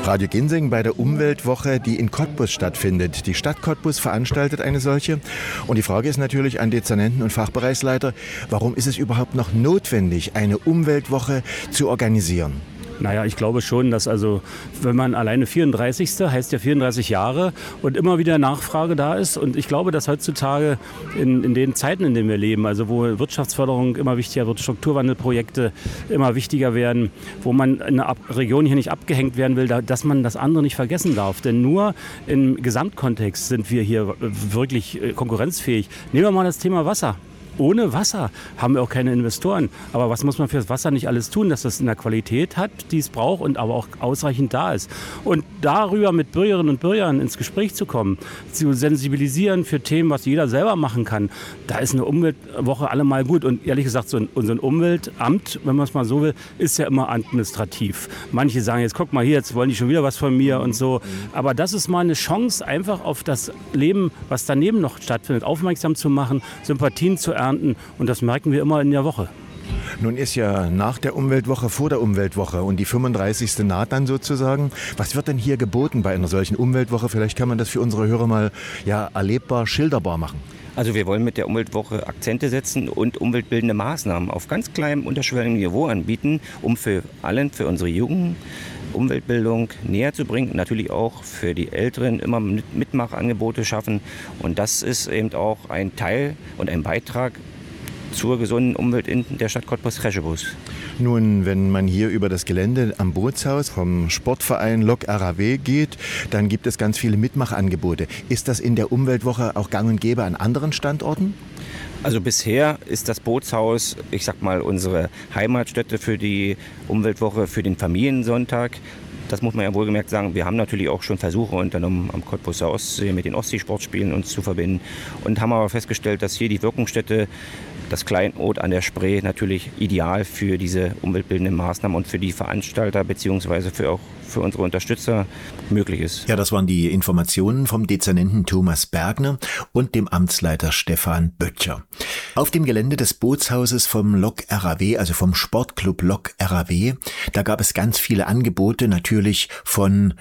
Radio Ginseng bei der Umweltwoche, die in Cottbus stattfindet. Die Stadt Cottbus veranstaltet eine solche. Und die Frage ist natürlich an Dezernenten und Fachbereichsleiter, warum ist es überhaupt noch notwendig, eine Umweltwoche zu organisieren? Naja, ich glaube schon, dass wenn man alleine 34. heißt ja 34 Jahre und immer wieder Nachfrage da ist. Und ich glaube, dass heutzutage in den Zeiten, in denen wir leben, also wo Wirtschaftsförderung immer wichtiger wird, Strukturwandelprojekte immer wichtiger werden, wo man in einer Region hier nicht abgehängt werden will, dass man das andere nicht vergessen darf. Denn nur im Gesamtkontext sind wir hier wirklich konkurrenzfähig. Nehmen wir mal das Thema Wasser. Ohne Wasser haben wir auch keine Investoren. Aber was muss man für das Wasser nicht alles tun, dass es in der Qualität hat, die es braucht und aber auch ausreichend da ist. Und darüber mit Bürgerinnen und Bürgern ins Gespräch zu kommen, zu sensibilisieren für Themen, was jeder selber machen kann, da ist eine Umweltwoche allemal gut. Und ehrlich gesagt, so ein Umweltamt, wenn man es mal so will, ist ja immer administrativ. Manche sagen jetzt, guck mal hier, jetzt wollen die schon wieder was von mir und so. Aber das ist mal eine Chance, einfach auf das Leben, was daneben noch stattfindet, aufmerksam zu machen, Sympathien zu ernten. Und das merken wir immer in der Woche. Nun ist ja nach der Umweltwoche vor der Umweltwoche und die 35. naht dann sozusagen. Was wird denn hier geboten bei einer solchen Umweltwoche? Vielleicht kann man das für unsere Hörer mal erlebbar, schilderbar machen. Also wir wollen mit der Umweltwoche Akzente setzen und umweltbildende Maßnahmen auf ganz kleinem, unterschwelligem Niveau anbieten, um für unsere Jugend Umweltbildung näher zu bringen, natürlich auch für die Älteren immer Mitmachangebote schaffen. Und das ist eben auch ein Teil und ein Beitrag zur gesunden Umwelt in der Stadt Cottbus-Treschebus. Nun, wenn man hier über das Gelände am Bootshaus vom Sportverein Lok RAW geht, dann gibt es ganz viele Mitmachangebote. Ist das in der Umweltwoche auch gang und gäbe an anderen Standorten? Also bisher ist das Bootshaus, ich sag mal, unsere Heimatstätte für die Umweltwoche, für den Familiensonntag. Das muss man ja wohlgemerkt sagen. Wir haben natürlich auch schon Versuche unternommen, am Cottbuser Ostsee mit den Ostseesportspielen uns zu verbinden und haben aber festgestellt, dass hier die Wirkungsstätte, das Kleinod an der Spree, natürlich ideal für diese umweltbildenden Maßnahmen und für die Veranstalter bzw. für unsere Unterstützer möglich ist. Ja, das waren die Informationen vom Dezernenten Thomas Bergner und dem Amtsleiter Stefan Böttcher. Auf dem Gelände des Bootshauses vom Lok RAW, also vom Sportclub Lok RAW, da gab es ganz viele Angebote, natürlich von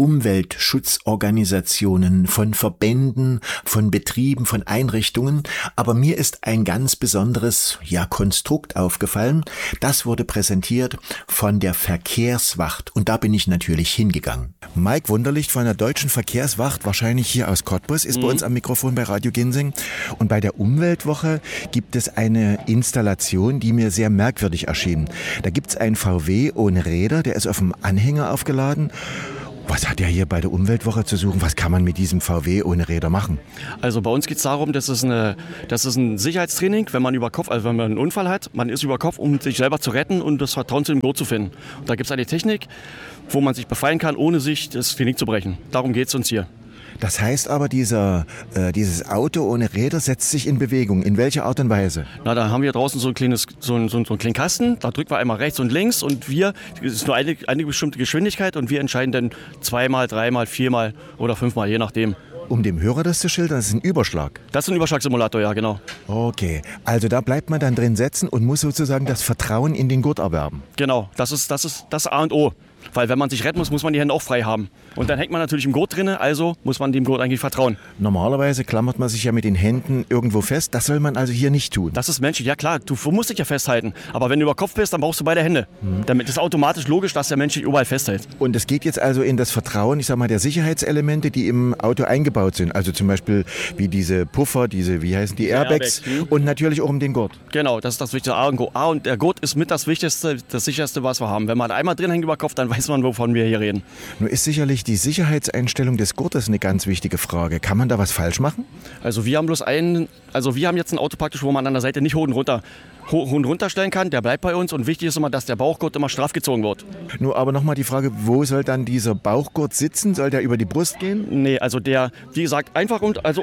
Umweltschutzorganisationen, von Verbänden, von Betrieben, von Einrichtungen. Aber mir ist ein ganz besonderes Konstrukt aufgefallen. Das wurde präsentiert von der Verkehrswacht und da bin ich natürlich hingegangen. Mike Wunderlicht von der Deutschen Verkehrswacht, wahrscheinlich hier aus Cottbus, ist bei uns am Mikrofon bei Radio Ginseng. Und bei der Umweltwoche gibt es eine Installation, die mir sehr merkwürdig erschien. Da gibt es einen VW ohne Räder, der ist auf dem Anhänger aufgeladen. Was hat er hier bei der Umweltwoche zu suchen? Was kann man mit diesem VW ohne Räder machen? Also bei uns geht es darum, das ist ein Sicherheitstraining, wenn man wenn man einen Unfall hat, man ist über Kopf, um sich selber zu retten und das Vertrauen zu dem Gurt zu finden. Und da gibt es eine Technik, wo man sich befreien kann, ohne sich das Genick zu brechen. Darum geht es uns hier. Das heißt aber, dieses Auto ohne Räder setzt sich in Bewegung. In welcher Art und Weise? Na, da haben wir draußen so einen kleinen Kasten, da drücken wir einmal rechts und links und das ist nur eine bestimmte Geschwindigkeit und wir entscheiden dann 2-mal, 3-mal, 4-mal oder 5-mal, je nachdem. Um dem Hörer das zu schildern, das ist ein Überschlag. Das ist ein Überschlagsimulator, ja, genau. Okay, also da bleibt man dann drin sitzen und muss sozusagen das Vertrauen in den Gurt erwerben. Genau, das ist das A und O. Weil wenn man sich retten muss, muss man die Hände auch frei haben. Und dann hängt man natürlich im Gurt drin, also muss man dem Gurt eigentlich vertrauen. Normalerweise klammert man sich ja mit den Händen irgendwo fest. Das soll man also hier nicht tun. Das ist menschlich, ja klar, du musst dich ja festhalten. Aber wenn du über Kopf bist, dann brauchst du beide Hände. Damit ist automatisch logisch, dass der Mensch sich überall festhält. Und es geht jetzt also in das Vertrauen, ich sag mal, der Sicherheitselemente, die im Auto eingebaut sind. Also zum Beispiel wie diese Puffer, wie heißen die Airbags? Und natürlich auch um den Gurt. Genau, das ist das Wichtigste. A und der Gurt ist mit das Wichtigste, das Sicherste, was wir haben. Wenn man einmal drin hängt über Kopf, dann weiß man, wovon wir hier reden. Nun ist sicherlich die Sicherheitseinstellung des Gurtes eine ganz wichtige Frage. Kann man da was falsch machen? Also wir haben jetzt ein Auto praktisch, wo man an der Seite nicht Hoden runterstellen kann. Der bleibt bei uns und wichtig ist immer, dass der Bauchgurt immer straff gezogen wird. Nur aber nochmal die Frage, wo soll dann dieser Bauchgurt sitzen? Soll der über die Brust gehen? Nee, also wie gesagt, einfach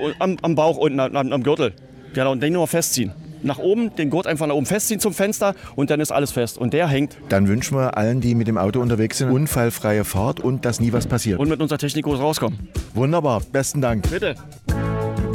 am Bauch unten, am Gürtel. Genau, und den nur festziehen. Nach oben, den Gurt einfach nach oben festziehen zum Fenster und dann ist alles fest. Und der hängt. Dann wünschen wir allen, die mit dem Auto unterwegs sind, unfallfreie Fahrt und dass nie was passiert. Und mit unserer Technik groß rauskommen. Wunderbar, besten Dank. Bitte.